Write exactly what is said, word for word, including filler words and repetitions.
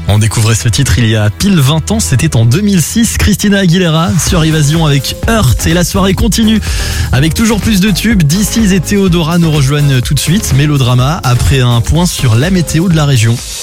On découvrait ce titre il y a pile vingt ans, c'était en deux mille six. Christina Aguilera sur Évasion avec Hurt, et la soirée continue avec toujours plus de tubes. D C et Théodora nous rejoignent tout de suite. Mélodrama après un point sur la météo de la région.